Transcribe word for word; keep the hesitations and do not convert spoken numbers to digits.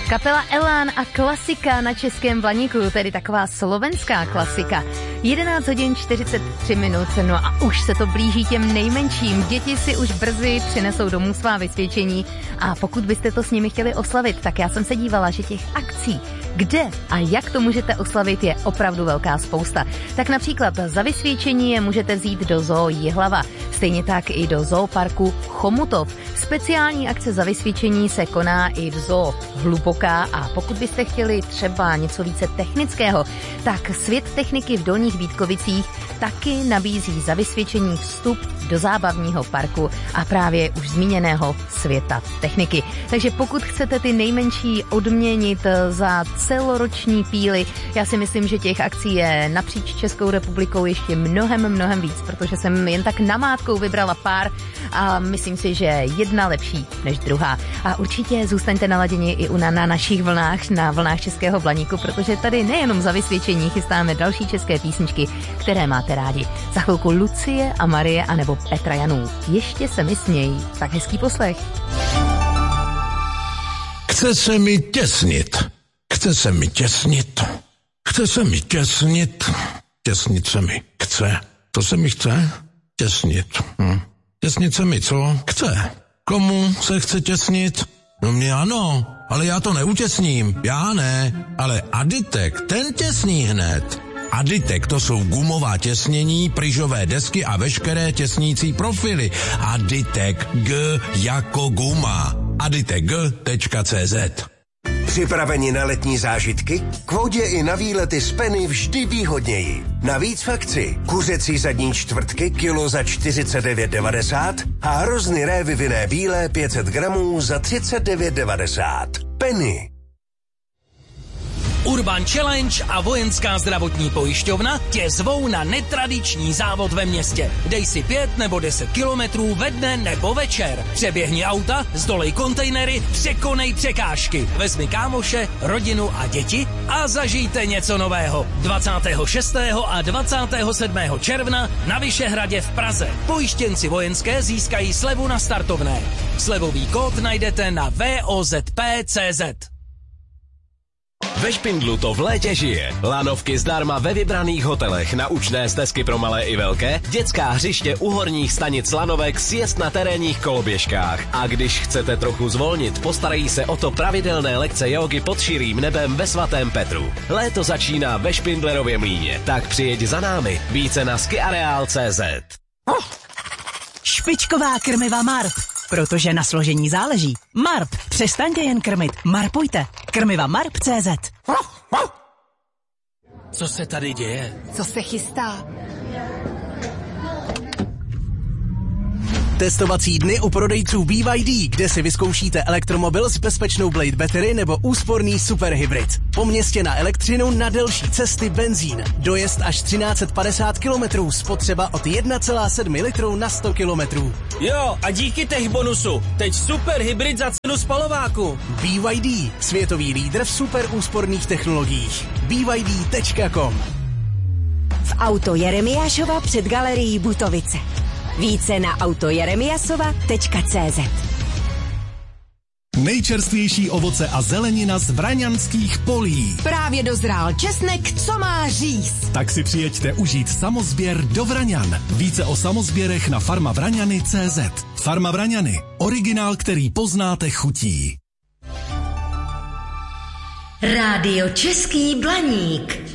Kapela Elán a klasika na Českém Blaníku, tedy taková slovenská klasika. jedenáct hodin čtyřicet tři minut, no a už se to blíží těm nejmenším. Děti si už brzy přinesou domů svá vysvědčení a pokud byste to s nimi chtěli oslavit, tak já jsem se dívala, že těch akcí, kde a jak to můžete oslavit, je opravdu velká spousta. Tak například za vysvědčení je můžete vzít do zoo Jihlava, stejně tak i do zooparku Chomutov. Speciální akce za vysvědčení se koná i v zoo Hluboká a pokud byste chtěli třeba něco více technického, tak Svět techniky v Dolních Vítkovicích taky nabízí za vysvědčení vstup do zábavního parku a právě už zmíněného Světa techniky. Takže pokud chcete ty nejmenší odměnit za celoroční píly, já si myslím, že těch akcí je napříč Českou republikou ještě mnohem, mnohem víc, protože jsem jen tak namátkou vybrala pár a myslím si, že jedna lepší než druhá. A určitě zůstaňte naladěni i u na, na našich vlnách, na vlnách Českého Blaníku, protože tady nejenom za vysvědčení chystáme další české písničky, které máte rádi. Za chvilku Lucie a Marie anebo Petra Janů. Ještě se mi smějí. Tak hezký poslech. Chce se mi těsnit. Chce se mi těsnit. Chce se mi těsnit. Těsnit se mi chce. To se mi chce? Těsnit. Hm. Těsnit se mi co? Chce. Komu se chce těsnit? No mě ano, ale já to neutěsním. Já ne, ale Aditek, ten těsní hned. Aditek, to jsou gumová těsnění, pryžové desky a veškeré těsnící profily. Aditek G jako guma. aditek tečka cé zet. Připraveni na letní zážitky? K vodě i na výlety z Penny vždy výhodněji. Navíc v akci kuřecí zadní čtvrtky kilo za čtyřicet devět devadesát a hrozny révy vinné bílé pět set gramů za třicet devět devadesát. Penny. Urban Challenge a Vojenská zdravotní pojišťovna tě zvou na netradiční závod ve městě. Dej si pět nebo deset kilometrů ve dne nebo večer. Přeběhni auta, zdolej kontejnery, překonej překážky. Vezmi kámoše, rodinu a děti a zažijte něco nového. dvacátého šestého a dvacátého sedmého června na Vyšehradě v Praze. Pojištěnci Vojenské získají slevu na startovné. Slevový kód najdete na V O Z P tečka cé zet. Ve Špindlu to v létě žije. Lanovky zdarma ve vybraných hotelech, naučné stezky pro malé i velké, dětská hřiště u horních stanic lanovek, sjezd na terénních koloběžkách. A když chcete trochu zvolnit, postarají se o to pravidelné lekce jógy pod širým nebem ve Svatém Petru. Léto začíná ve Špindlerově mlýně, tak přijeď za námi. Více na skiareal tečka cé zet. Špičková krmiva Marp. Protože na složení záleží. Marp. Přestaňte jen krmit. Marpujte. Krmiva Marp tečka cé zet. Co se tady děje? Co se chystá? Testovací dny u prodejců B Y D, kde si vyzkoušíte elektromobil s bezpečnou Blade Battery nebo úsporný superhybrid. Po městě na elektřinu, na delší cesty benzín. Dojezd až třináct set padesát kilometrů, spotřeba od jedna celá sedm litru na sto kilometrů. Jo, a díky těch bonusů, teď superhybrid za cenu spalováku. B Y D, světový lídr v super úsporných technologiích. B Y D tečka com. V auto Jeremiášova před galerií Butovice. Více na auto jeremiasova tečka cé zet. Nejčerstvější ovoce a zelenina z vraňanských polí. Právě dozrál česnek, co má říct. Tak si přijeďte užít samozběr do Vraňan. Více o samozběrech na farma vraňany tečka cé zet. Farma Vraňany. Originál, který poznáte chutí. Rádio Český Blaník.